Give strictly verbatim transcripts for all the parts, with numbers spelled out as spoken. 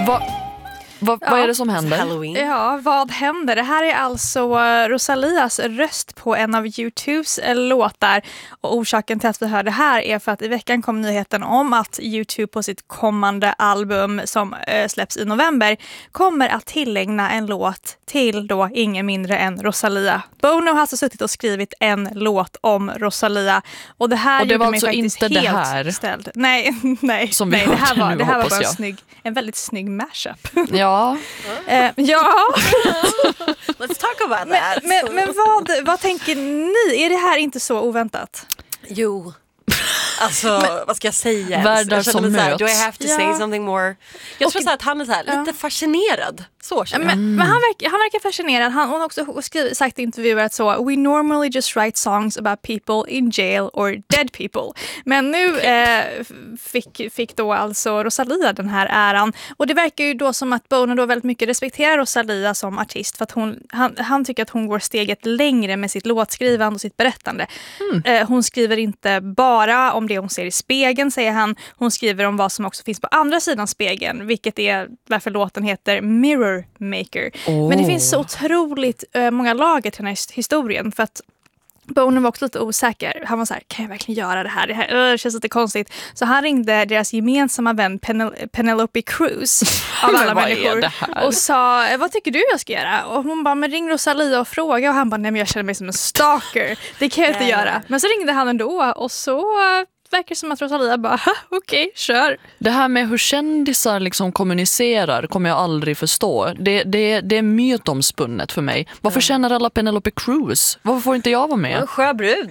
Va, va, Ja. vad är det som händer? Halloween. Ja, vad händer? Det här är alltså Rosalias röst på en av YouTubes låtar. Och orsaken till att vi hör det här är för att i veckan kom nyheten om att YouTube på sitt kommande album som äh, släpps i november kommer att tillägna en låt till då ingen mindre än Rosalia. Bono har alltså suttit och skrivit en låt om Rosalia. Och det här och det var gjorde alltså mig faktiskt inte det helt här ställd. Nej, nej, som vi nej det här hörde var, nu, det här var hoppas bara en, jag. snygg, en väldigt snygg mashup. Ja. eh, ja. Let's talk about Men, that. men, men vad, vad tänker ni? Är det här inte så oväntat? Jo. Alltså, vad ska jag säga? Världar jag känner som mig så här, möts. do I have to Ja. say something more? Jag tror Och- så här att han är så här, Ja. lite fascinerad. Så känner jag. Men, men han, verkar, han verkar fascinerad. Han har också skrivit, sagt i intervjuer att så we normally just write songs about people in jail or dead people. Men nu eh, fick, fick då alltså Rosalia den här äran. Och det verkar ju då som att Bono då väldigt mycket respekterar Rosalia som artist för att hon, han, han tycker att hon går steget längre med sitt låtskrivande och sitt berättande. Mm. Eh, hon skriver inte bara om det hon ser i spegeln, säger han. Hon skriver om vad som också finns på andra sidan spegeln, vilket är varför låten heter Mirror Maker. Oh. Men det finns så otroligt uh, många lager till den här historien för att Bono var också lite osäker. Han var så här, kan jag verkligen göra det här? Det här uh, känns lite konstigt. Så han ringde deras gemensamma vän Penel- Penelope Cruz av Men alla vad är människor det här? och sa, vad tycker du jag ska göra? Och hon bara, men ring Rosalia och fråga. Och han bara, nej men jag känner mig som en stalker. Det kan jag inte Nej. göra. Men så ringde han ändå och så uh, verkar det som att Rosalia bara, okej, okay, kör. Det här med hur kändisar liksom kommunicerar kommer jag aldrig förstå. Det, det, det är mytomspunnet för mig. Varför känner alla Penelope Cruz? Varför får inte jag vara med? En sjöbrud.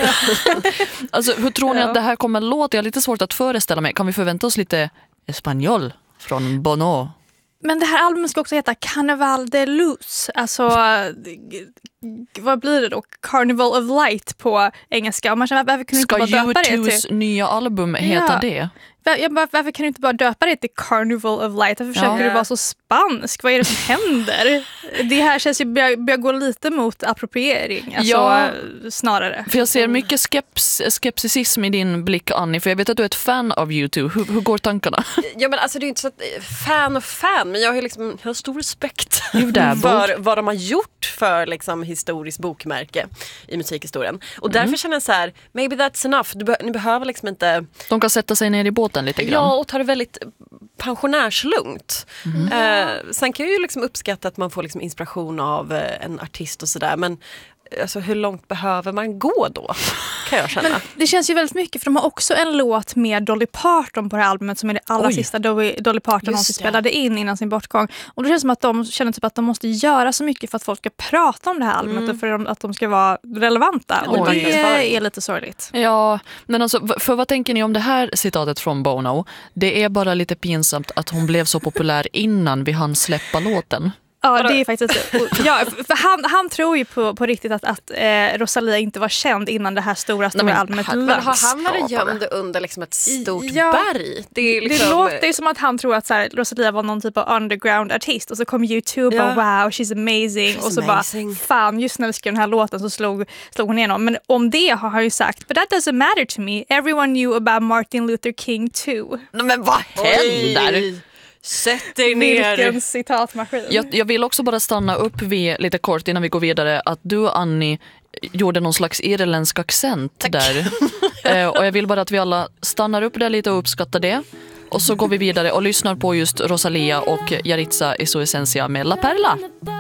Alltså, hur tror ni Ja. att det här kommer låta? Jag har lite svårt att föreställa mig. Kan vi förvänta oss lite espanjol från Bono? Men det här albumet ska också heta Carnaval de Luz. Alltså, g- vad blir det då? Carnival of Light på engelska. Och man känner, varför kan du inte Ska bara döpa det U two's till... nya album heta Ja. det? Var- Jag bara, varför kan du inte bara döpa det till Carnival of Light? Varför försöker Ja. du vara så spansk? Vad är det som händer? Det här känns ju börjar, börjar gå lite mot appropriering. Alltså, Ja. snarare. För jag ser mycket skeps, skepticism i din blick, Annie. För jag vet att du är ett fan av YouTube. Hur, hur går tankarna? Ja, men alltså det är inte så att fan och fan, men jag har liksom jag har stor respekt You dabbled. för vad de har gjort för liksom historiskt bokmärke i musikhistorien. Och därför känner jag så här, maybe that's enough. Du be- ni behöver liksom inte De kan sätta sig ner i båten lite grann. ja, och ta det väldigt pensionärslugnt. Eh, sen kan jag ju liksom uppskatta att man får liksom inspiration av eh, en artist och sådär, men alltså, hur långt behöver man gå då? Kan jag känna. Men det känns ju väldigt mycket, för de har också en låt med Dolly Parton på det här albumet som är det allra Oj. sista Dolly, Dolly Parton Just någonsin det. spelade in innan sin bortgång. Och det känns som att de känner typ att de måste göra så mycket för att folk ska prata om det här albumet Mm. och för att de ska vara relevanta. Ja, och det är det marknadsföring. är lite sorgligt. Ja, men alltså, v- för vad tänker ni om det här citatet från Bono? Det är bara lite pinsamt att hon blev så populär innan vi hann släppa låten. Ja, det är faktiskt... Ja, för han, han tror ju på, på riktigt att, att eh, Rosalia inte var känd innan det här stora, stora men albumet han- Men har han varit skapare. gömd under liksom ett stort Ja. berg? Det, är liksom, Det låter ju som att han tror att så här, Rosalia var någon typ av underground-artist och så kom YouTube Ja. och wow, she's amazing. She's och så amazing. bara, fan, just när vi skrev den här låten så slog, slog hon igenom. Men om det har han ju sagt, but that doesn't matter to me. Everyone knew about Martin Luther King too. Men vad händer? Oj, sätt dig ner. Vilken citatmaskin. Jag, jag vill också bara stanna upp vid, lite kort innan vi går vidare, att du, Annie, gjorde någon slags irländsk accent där. eh, och jag vill bara att vi alla stannar upp där lite och uppskattar det. Och så går vi vidare och lyssnar på just Rosalia och Yaritza i su esencia med La Perla.